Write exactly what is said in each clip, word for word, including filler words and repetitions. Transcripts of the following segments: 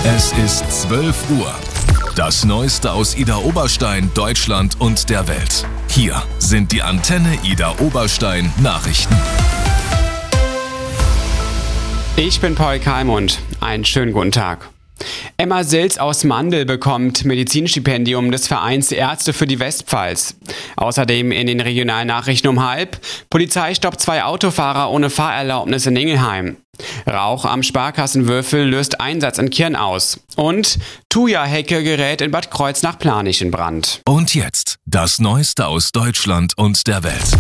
Es ist zwölf Uhr. Das Neueste aus Idar Oberstein, Deutschland und der Welt. Hier sind die Antenne Idar Oberstein Nachrichten. Ich bin Paul Kalmund. Einen schönen guten Tag. Emma Silz aus Mandel bekommt Medizinstipendium des Vereins Ärzte für die Westpfalz. Außerdem in den Regionalnachrichten um halb: Polizei stoppt zwei Autofahrer ohne Fahrerlaubnis in Ingelheim. Rauch am Sparkassenwürfel löst Einsatz in Kirn aus. Und Thuja-Hecke gerät in Bad Kreuznach-Planich in Brand. Und jetzt das Neueste aus Deutschland und der Welt.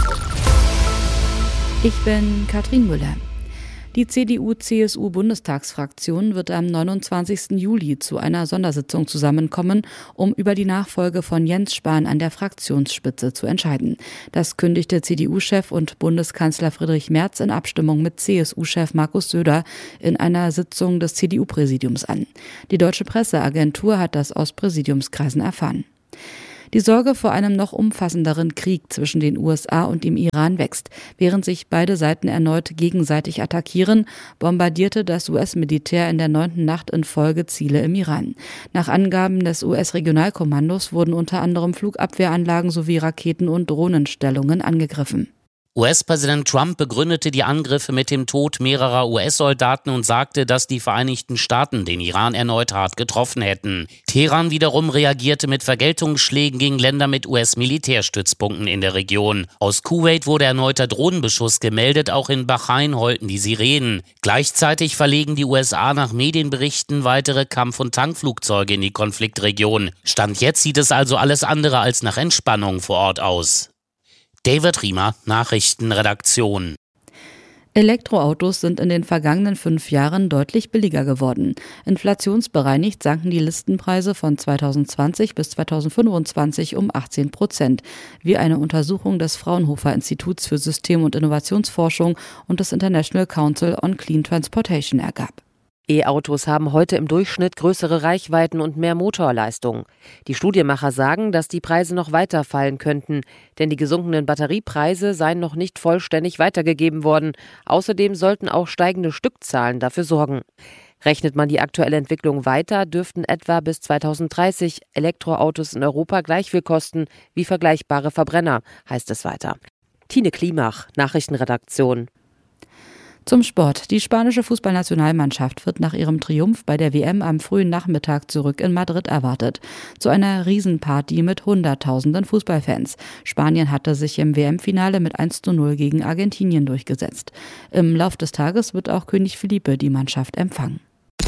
Ich bin Katrin Müller. Die C D U-C S U-Bundestagsfraktion wird am neunundzwanzigsten Juli zu einer Sondersitzung zusammenkommen, um über die Nachfolge von Jens Spahn an der Fraktionsspitze zu entscheiden. Das kündigte C D U-Chef und Bundeskanzler Friedrich Merz in Abstimmung mit C S U-Chef Markus Söder in einer Sitzung des C D U-Präsidiums an. Die Deutsche Presseagentur hat das aus Präsidiumskreisen erfahren. Die Sorge vor einem noch umfassenderen Krieg zwischen den U S A und dem Iran wächst. Während sich beide Seiten erneut gegenseitig attackieren, bombardierte das U S-Militär in der neunten Nacht in Folge Ziele im Iran. Nach Angaben des U S-Regionalkommandos wurden unter anderem Flugabwehranlagen sowie Raketen- und Drohnenstellungen angegriffen. U S-Präsident Trump begründete die Angriffe mit dem Tod mehrerer U S-Soldaten und sagte, dass die Vereinigten Staaten den Iran erneut hart getroffen hätten. Teheran wiederum reagierte mit Vergeltungsschlägen gegen Länder mit U S-Militärstützpunkten in der Region. Aus Kuwait wurde erneuter Drohnenbeschuss gemeldet, auch in Bahrain heulten die Sirenen. Gleichzeitig verlegen die U S A nach Medienberichten weitere Kampf- und Tankflugzeuge in die Konfliktregion. Stand jetzt sieht es also alles andere als nach Entspannung vor Ort aus. David Riemer, Nachrichtenredaktion. Elektroautos sind in den vergangenen fünf Jahren deutlich billiger geworden. Inflationsbereinigt sanken die Listenpreise von zweitausendzwanzig bis zweitausendfünfundzwanzig um achtzehn Prozent, wie eine Untersuchung des Fraunhofer Instituts für System- und Innovationsforschung und des International Council on Clean Transportation ergab. E-Autos haben heute im Durchschnitt größere Reichweiten und mehr Motorleistung. Die Studienmacher sagen, dass die Preise noch weiter fallen könnten, denn die gesunkenen Batteriepreise seien noch nicht vollständig weitergegeben worden. Außerdem sollten auch steigende Stückzahlen dafür sorgen. Rechnet man die aktuelle Entwicklung weiter, dürften etwa bis zweitausenddreißig Elektroautos in Europa gleich viel kosten wie vergleichbare Verbrenner, heißt es weiter. Tine Klimach, Nachrichtenredaktion. Zum Sport. Die spanische Fußballnationalmannschaft wird nach ihrem Triumph bei der W M am frühen Nachmittag zurück in Madrid erwartet. Zu einer Riesenparty mit Hunderttausenden Fußballfans. Spanien hatte sich im W M-Finale mit eins zu null gegen Argentinien durchgesetzt. Im Lauf des Tages wird auch König Felipe die Mannschaft empfangen.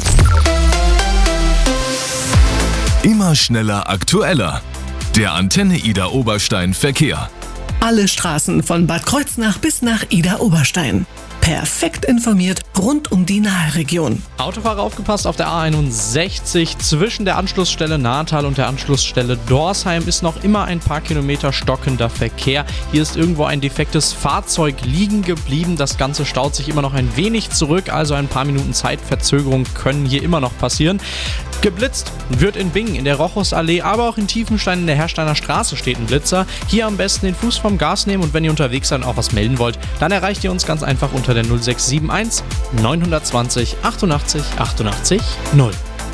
Immer schneller, aktueller. Der Antenne Idar Oberstein Verkehr. Alle Straßen von Bad Kreuznach bis nach Idar Oberstein. Perfekt informiert rund um die Nahregion. Autofahrer aufgepasst, auf der A einundsechzig zwischen der Anschlussstelle Nahntal und der Anschlussstelle Dorsheim ist noch immer ein paar Kilometer stockender Verkehr. Hier ist irgendwo ein defektes Fahrzeug liegen geblieben. Das Ganze staut sich immer noch ein wenig zurück, also ein paar Minuten Zeitverzögerung können hier immer noch passieren. Geblitzt wird in Bingen in der Rochusallee, aber auch in Tiefenstein in der Hersteiner Straße steht ein Blitzer. Hier am besten den Fuß vom Gas nehmen und wenn ihr unterwegs seid und auch was melden wollt, dann erreicht ihr uns ganz einfach unter der null sechs sieben eins neun zwei null achtundachtzig achtundachtzig null.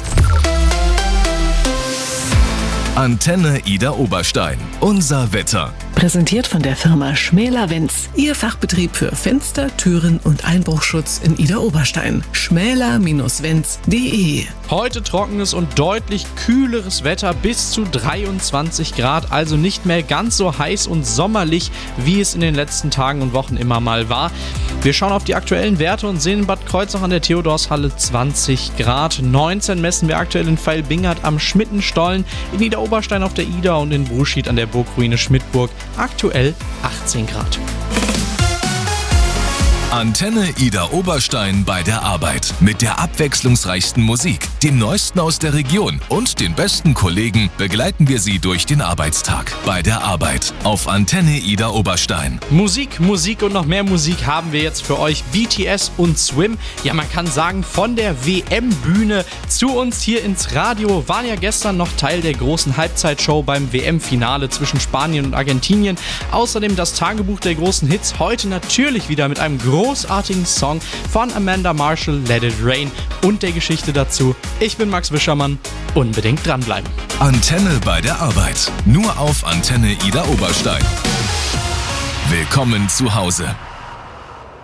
Antenne Idar Oberstein. Unser Wetter. Präsentiert von der Firma Schmäler-Wenz. Ihr Fachbetrieb für Fenster, Türen und Einbruchschutz in Idar Oberstein. schmäler Bindestrich wenz punkt de. Heute trockenes und deutlich kühleres Wetter bis zu dreiundzwanzig Grad, also nicht mehr ganz so heiß und sommerlich, wie es in den letzten Tagen und Wochen immer mal war. Wir schauen auf die aktuellen Werte und sehen in Bad Kreuznach an der Theodorshalle zwanzig Grad. neunzehn messen wir aktuell in Veilbingert am Schmittenstollen, in Idar Oberstein auf der Idar und in Bruschied an der Burgruine Schmidtburg. Aktuell achtzehn Grad. Antenne Idar Oberstein bei der Arbeit. Mit der abwechslungsreichsten Musik, dem Neuesten aus der Region und den besten Kollegen begleiten wir Sie durch den Arbeitstag. Bei der Arbeit auf Antenne Idar Oberstein. Musik, Musik und noch mehr Musik haben wir jetzt für euch. B T S und Swim. Ja, man kann sagen, von der W M-Bühne zu uns hier ins Radio. Waren ja gestern noch Teil der großen Halbzeitshow beim W M-Finale zwischen Spanien und Argentinien. Außerdem das Tagebuch der großen Hits. Heute natürlich wieder mit einem großen großartigen Song von Amanda Marshall, Let It Rain, und der Geschichte dazu. Ich bin Max Wischermann. Unbedingt dranbleiben. Antenne bei der Arbeit. Nur auf Antenne Idar Oberstein. Willkommen zu Hause.